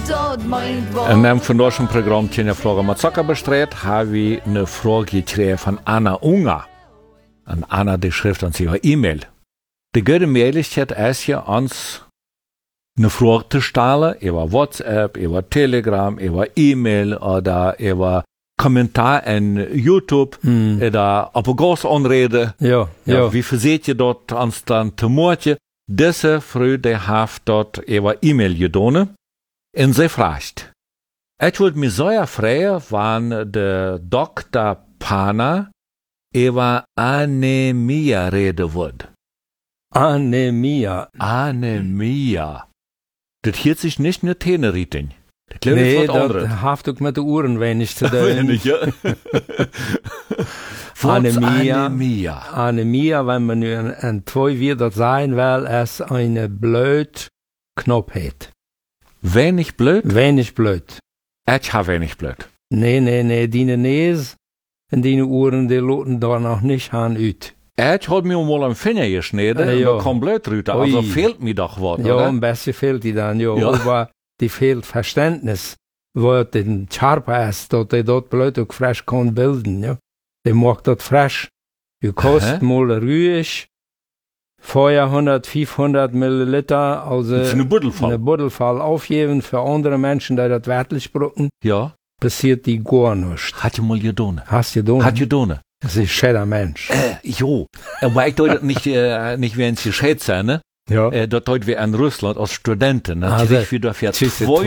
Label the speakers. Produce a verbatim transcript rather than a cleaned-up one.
Speaker 1: In dem von unserem Programm Tjena Frage mit Zucker bestreut, habe ich eine Frage gekriegt von Anna Unger. Und Anna, die schrift uns ihre E-Mail. Die gute Möglichkeit ist ja, uns eine Frage zu stellen, über WhatsApp, über Telegram, über E-Mail oder über Kommentar in YouTube
Speaker 2: Mm.
Speaker 1: oder auf eine Gasanrede.
Speaker 2: Ja,
Speaker 1: Ja,
Speaker 2: ja.
Speaker 1: wie verseht ihr dort ans dann zu morgen? Diese Frau, die hat dort über E-Mail getan. Und sie fragt, ich wollte mich sehr freuen, wenn der Doktor Pana über Anämie reden würde.
Speaker 2: Anämie.
Speaker 1: Anämie. Das hört sich nicht nur Teneritin. Das klingt
Speaker 2: Nee,
Speaker 1: was anderes.
Speaker 2: das hat auch mit den Uhren wenig zu tun.
Speaker 1: Wenig, ja.
Speaker 2: Anämie.
Speaker 1: Anämie.
Speaker 2: Anämie, wenn man nu ein, ein zwei wieder sein will, ist eine blöd Knopfheit.
Speaker 1: Wenig blöd?
Speaker 2: Wenig blöd.
Speaker 1: Ich habe wenig blöd.
Speaker 2: Nee, nee, nee, die Nees und die Uhren, die loten da noch nicht an ut.
Speaker 1: Ich habe mir mal einen Finger geschnitten
Speaker 2: Äh, ja.
Speaker 1: und da kam blöd raus. Also
Speaker 2: Ui.
Speaker 1: fehlt mir doch was,
Speaker 2: Ja,
Speaker 1: oder?
Speaker 2: ein bisschen fehlt die dann, ja.
Speaker 1: Ja.
Speaker 2: Aber die fehlt Verständnis, wo den Scharpe ist, dass die dort blöd auch frisch kann bilden, ja. Die macht das frisch. Du kannst
Speaker 1: Aha.
Speaker 2: mal ruhig vorher hundert, fünfhundert Milliliter, also
Speaker 1: Das ist eine Buddelfall.
Speaker 2: eine Buddelfall aufgeben für andere Menschen, die das wirklich brauchen,
Speaker 1: Ja.
Speaker 2: passiert die gar nichts.
Speaker 1: Hat ihr mal getan.
Speaker 2: Hast du getan?
Speaker 1: Hat getan.
Speaker 2: Das ist ein schöner Mensch.
Speaker 1: Äh, jo. Aber ich deute nicht, äh, nicht wie ein Gescheit sein, ne?
Speaker 2: Ja.
Speaker 1: Äh, dort deut wir in Russland als Studenten, ne?
Speaker 2: Also,
Speaker 1: Also, ich wieder für
Speaker 2: tschüss,
Speaker 1: zwei